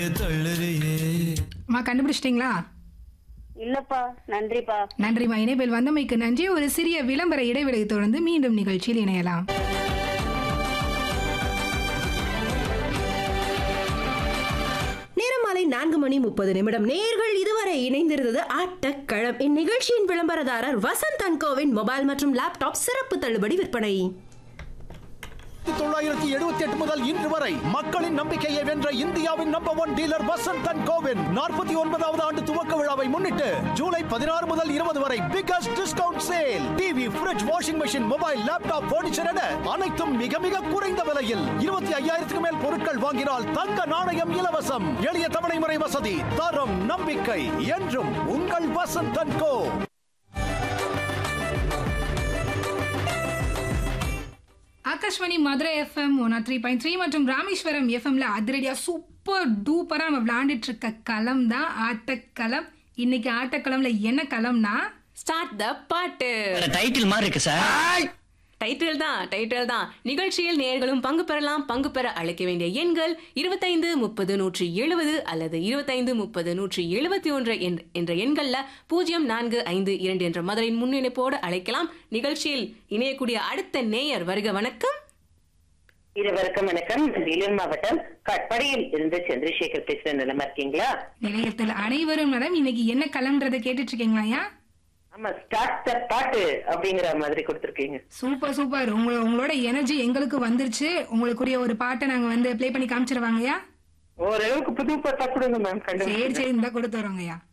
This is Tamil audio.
அம்மா கண்டுபிடிச்சிட்டீங்களா? இல்லப்பா, நன்றிப்பா. நன்றிம்மா. இணைப்பில் வந்தமைக்கு நன்றி. ஒரு சிறிய விளம்பர இடைவெளியை தொடர்ந்து மீண்டும் நிகழ்ச்சியில் இணையலாம். நேரம் மாலை 4:30 நேயர்கள் இதுவரை இணைந்திருந்தது ஆட்டக்களம். இந்நிகழ்ச்சியின் விளம்பரதாரர் வசந்த் அண்ட் கோவின் மொபைல் மற்றும் லேப்டாப் சிறப்பு தள்ளுபடி விற்பனை. 1978 முதல் இன்று வரை மக்களின் நம்பிக்கையை வென்ற இந்தியாவின் number 1 dealer Vasanth and CoWIN 49வது ஆண்டு துவக்க விழாவை முன்னிட்டு ஜூலை 16 முதல் 20 வரை biggest discount sale. TV, fridge, washing machine, mobile, laptop, furniture என அனைத்தும் மிக மிக குறைந்த விலையில். 25,000க்கு மேல் பொருட்கள் வாங்கினால் தங்க நாணயம் இலவசம். எளிய தவணை முறை வசதி. தரம், நம்பிக்கை என்றும் உங்கள் Vasanth and go. Akashvani Madurai FM 103.3 மற்றும் ராமேஸ்வரம் எஃப்எம்ல அதிரடியா சூப்பர் டூப்பரா நம்ம விளையாண்டுட்டு இருக்க களம் தான் ஆட்டக்களம். இன்னைக்கு ஆட்டக்களம்ல என்ன களம்னா ஸ்டார்ட் த பாட்டு. டைட்டில் மாதிரி இருக்கு சார். டைட்டில் தான். நிகழ்ச்சியில் நேயர்களும் பங்கு பெறலாம். பங்கு பெற அழைக்க வேண்டிய எண்கள் 25 30 170 அல்லது 25 30 171 என்ற எண்கள்ல 0452 என்ற மதுரையின் முன்னிணைப்போடு அழைக்கலாம். நிகழ்ச்சியில் இணையக்கூடிய அடுத்த நேயர் வருக. வணக்கம். இருவருக்கும் வணக்கம். வேலூர் மாவட்டம் கட்படியில் இருந்து சந்திரசேகர் பேசுறேன். நிலமா இருக்கீங்களா? நிலையத்தில் அனைவரும் மேடம் இன்னைக்கு என்ன களம்ன்றதை கேட்டுட்டு இருக்கீங்களா? ஆமா, ஸ்டார்ட் த பாட்டு அப்படிங்கிற மாதிரி கொடுத்திருக்கீங்க. சூப்பர். உங்களோட எனர்ஜி எங்களுக்கு வந்துருச்சு. உங்களுக்குரிய ஒரு பாட்டை நாங்க ப்ளே பண்ணி காமிச்சிருவாங்கயா. ஓரளவுக்கு புது பாட்டா கொடுங்க மேம். சரி இந்த கொடுத்து வரோங்கய்யா.